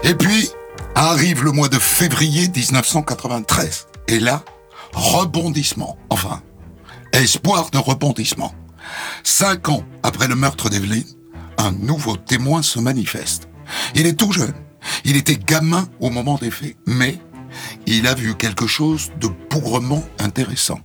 Et puis, arrive le mois de février 1993. Et là, rebondissement. Enfin, espoir de rebondissement. 5 ans après le meurtre d'Evelyne, un nouveau témoin se manifeste. Il est tout jeune. Il était gamin au moment des faits. Mais il a vu quelque chose de bougrement intéressant.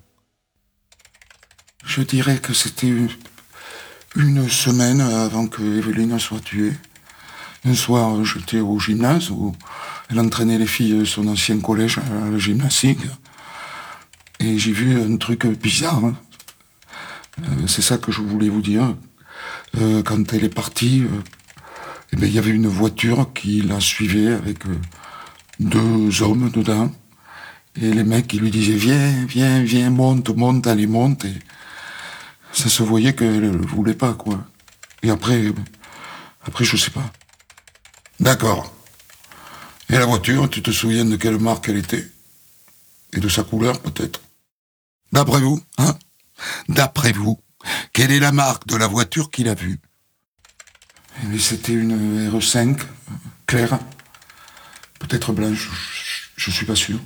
Je dirais que c'était une semaine avant que Evelyne soit tuée. Un soir, j'étais au gymnase où elle entraînait les filles de son ancien collège à la gymnastique. Et j'ai vu un truc bizarre. C'est ça que je voulais vous dire. Quand elle est partie, il y avait une voiture qui la suivait avec 2 hommes dedans. Et les mecs, ils lui disaient « Viens, monte, allez, monte ». Et ça se voyait qu'elle ne voulait pas, quoi. Et après, je sais pas. D'accord. Et la voiture, tu te souviens de quelle marque elle était? Et de sa couleur, peut-être? D'après vous, D'après vous, quelle est la marque de la voiture qu'il a vue? C'était une RE5, claire. Peut-être blanche, je suis pas sûr.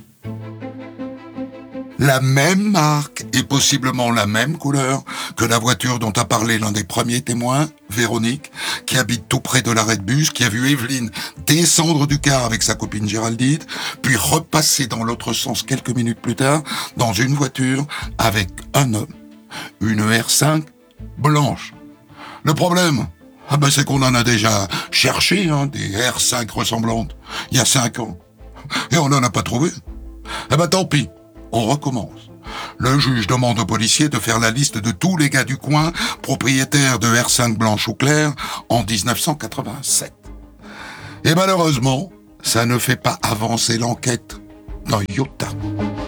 La même marque et possiblement la même couleur que la voiture dont a parlé l'un des premiers témoins, Véronique, qui habite tout près de l'arrêt de bus, qui a vu Evelyne descendre du car avec sa copine Géraldine, puis repasser dans l'autre sens quelques minutes plus tard dans une voiture avec un homme, une R5 blanche. Le problème, c'est qu'on en a déjà cherché des R5 ressemblantes il y a 5 ans et on n'en a pas trouvé. Tant pis. On recommence. Le juge demande aux policiers de faire la liste de tous les gars du coin propriétaires de R5 blanche ou claire en 1987. Et malheureusement, ça ne fait pas avancer l'enquête d'un iota.